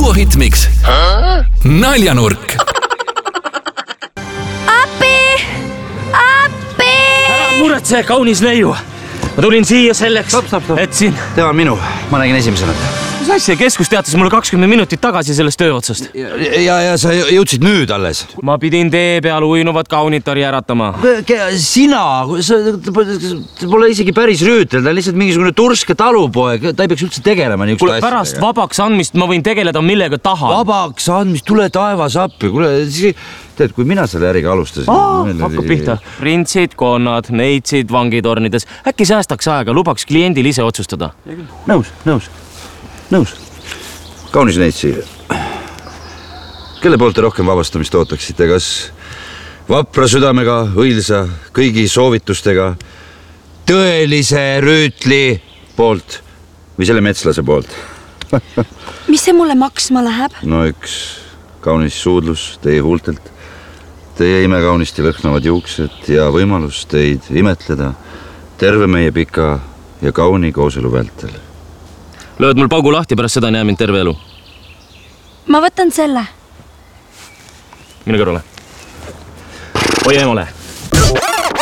Uno Hitmix. Naljanurk. Appi! Appi! Ära muretse, kaunis leiu. Ma tulin siia selleks, et siin... Tema on minu, ma nägin esimesena. Mis asja, keskus teatas mulle 20 minutit tagasi sellest töö otsast. Ja sa jõudsid nüüd alles. Ma pidin tee peal uinuvat kaunitari äratama. Sina, ta pole isegi päris rüütel, ta on lihtsalt mingisugune turske talupoeg, ta ei peaks üldse tegelema niisugust asjadega. Pärast vabaks andmist ma võin tegeleda millega tahan. Vabaks andmist, tule taevas appi. Tead, kui mina selle äriga alustasin... Hakkab pihta. Printsid, konnad, neitsid vangitornides. Äkki säästaks aega, lubaks kliendil ise otsustada. Nõus. Kaunis neitsi. Kelle poolt te rohkem vabastamist ootaksite? Kas vapra südamega, õilsa, kõigi soovitustega, tõelise rüütli poolt või selle metslase poolt? Mis see mulle maksma läheb? No üks kaunis suudlus teie huultelt, teie imekaunisti lõhnavad juuksed ja võimalus teid imetleda terve meie pika ja kauni kooselu vältel. Lööd mul paugu lahti, pärast seda näe mind terve elu. Ma võtan selle. Mine kõrvale. Oi emole.